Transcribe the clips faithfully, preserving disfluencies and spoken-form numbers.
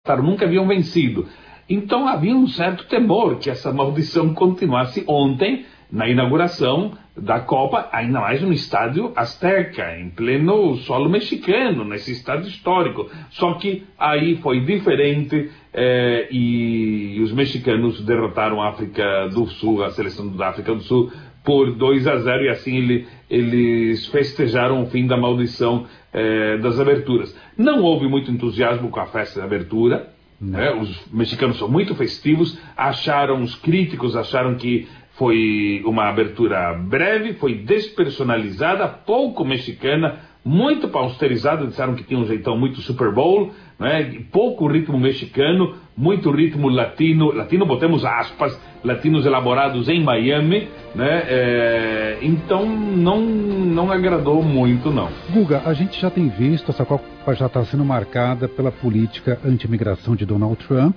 nunca haviam vencido. Então havia um certo temor que essa maldição continuasse ontem, na inauguração da Copa, ainda mais no estádio Azteca, em pleno solo mexicano, nesse estádio histórico. Só que aí foi diferente eh, e os mexicanos derrotaram a África do Sul, a seleção da África do Sul, por dois a zero, e assim ele, eles festejaram o fim da maldição eh, das aberturas. Não houve muito entusiasmo com a festa de abertura, né? Os mexicanos são muito festivos, acharam, os críticos acharam que foi uma abertura breve, foi despersonalizada, pouco mexicana, muito pausterizada, disseram que tinha um jeitão muito Super Bowl, né? Pouco ritmo mexicano, muito ritmo latino, latino botemos aspas, latinos elaborados em Miami, né? É, então não, não agradou muito, não. Guga, a gente já tem visto, essa Copa já está sendo marcada pela política anti-imigração de Donald Trump.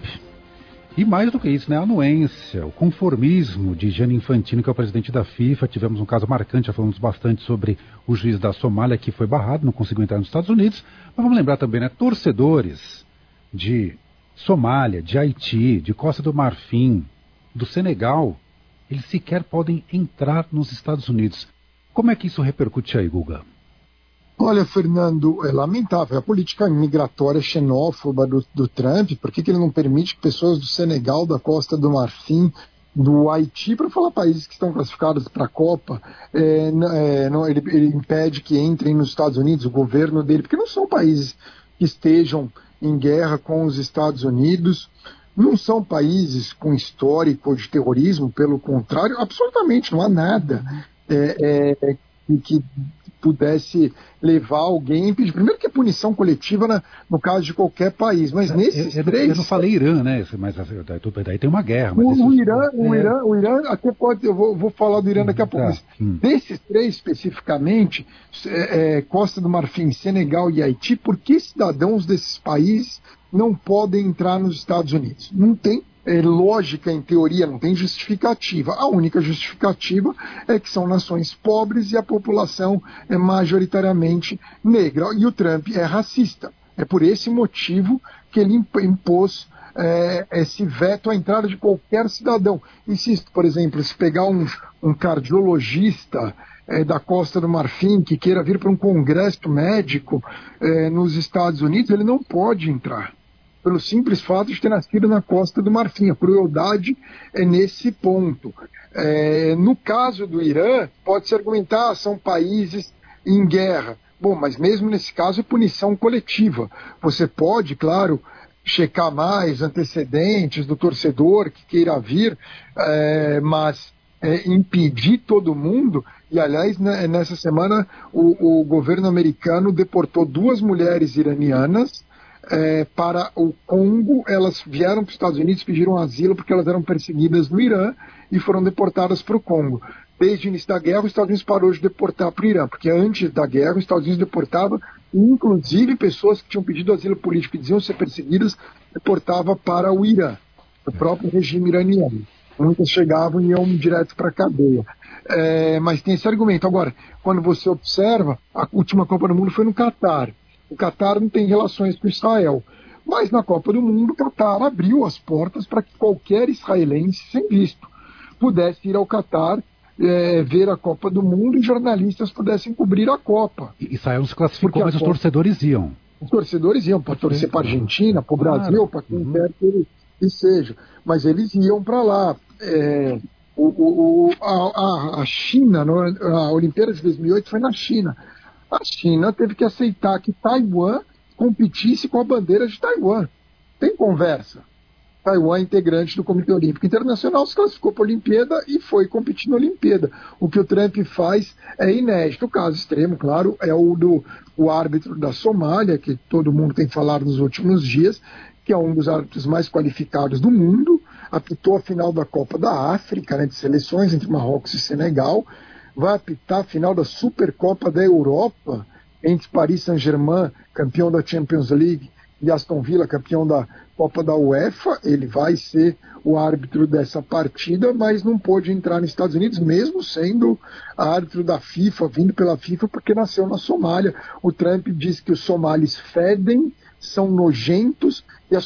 E mais do que isso, né, a anuência, o conformismo de Gianni Infantino, que é o presidente da FIFA. Tivemos um caso marcante, já falamos bastante sobre o juiz da Somália, que foi barrado, não conseguiu entrar nos Estados Unidos. Mas vamos lembrar também, né, torcedores de Somália, de Haiti, de Costa do Marfim, do Senegal, eles sequer podem entrar nos Estados Unidos. Como é que isso repercute aí, Guga? Olha, Fernando, é lamentável. A política migratória xenófoba do, do Trump, por que, que ele não permite que pessoas do Senegal, da Costa do Marfim, do Haiti, para falar países que estão classificados para a Copa, é, é, não, ele, ele impede que entrem nos Estados Unidos, o governo dele, porque não são países que estejam em guerra com os Estados Unidos, não são países com histórico de terrorismo, pelo contrário, absolutamente não há nada é, é, que pudesse levar alguém, primeiro que é punição coletiva na, no caso de qualquer país, mas nesses eu, eu, três... Eu não falei Irã, né, mas daí tem uma guerra. Mas o, esses... o, Irã, é... o, Irã, o Irã até pode, eu vou, vou falar do Irã daqui a pouco, tá. mas hum. desses três especificamente, é, é, Costa do Marfim, Senegal e Haiti, por que cidadãos desses países não podem entrar nos Estados Unidos? Não tem É, lógica, em teoria, não tem justificativa. A única justificativa é que são nações pobres e a população é majoritariamente negra. E o Trump é racista. É por esse motivo que ele impôs é, esse veto à entrada de qualquer cidadão. Insisto, por exemplo, se pegar um, um cardiologista é, da Costa do Marfim que queira vir para um congresso médico é, nos Estados Unidos, ele não pode entrar, pelo simples fato de ter nascido na Costa do Marfim. A crueldade é nesse ponto. É, no caso do Irã, pode-se argumentar, são países em guerra. Bom, mas mesmo nesse caso é punição coletiva. Você pode, claro, checar mais antecedentes do torcedor que queira vir, é, mas é, impedir todo mundo. E, aliás, né, nessa semana o, o governo americano deportou duas mulheres iranianas É, para o Congo. Elas vieram para os Estados Unidos, pediram asilo porque elas eram perseguidas no Irã e foram deportadas para o Congo. Desde o início da guerra, os Estados Unidos parou de deportar para o Irã, porque antes da guerra os Estados Unidos deportavam, inclusive pessoas que tinham pedido asilo político e diziam ser perseguidas, deportava para o Irã, o próprio regime iraniano. Muitas chegavam e iam direto para a cadeia. É, mas tem esse argumento. Agora, quando você observa, a última Copa do Mundo foi no Catar. O Catar não tem relações com Israel, mas na Copa do Mundo o Catar abriu as portas para que qualquer israelense sem visto pudesse ir ao Catar, é, ver a Copa do Mundo, e jornalistas pudessem cobrir a Copa. Israel não se classificou, mas os Copa... torcedores iam. Os torcedores iam para torcer para a Argentina, para o Brasil, para quem uhum. quer que, ele, que seja, mas eles iam para lá. É, o, o, a, a China, a Olimpíada de dois mil e oito foi na China. A China teve que aceitar que Taiwan competisse com a bandeira de Taiwan. Tem conversa. Taiwan é integrante do Comitê Olímpico Internacional, se classificou para a Olimpíada e foi competir na Olimpíada. O que o Trump faz é inédito. O caso extremo, claro, é o do o árbitro da Somália, que todo mundo tem falado nos últimos dias, que é um dos árbitros mais qualificados do mundo, apitou a final da Copa da África, né, de seleções entre Marrocos e Senegal, vai apitar a final da Supercopa da Europa entre Paris Saint-Germain, campeão da Champions League, e Aston Villa, campeão da Copa da UEFA. Ele vai ser o árbitro dessa partida, mas não pôde entrar nos Estados Unidos, mesmo sendo árbitro da FIFA, vindo pela FIFA, porque nasceu na Somália. O Trump diz que os somalis fedem, são nojentos, e a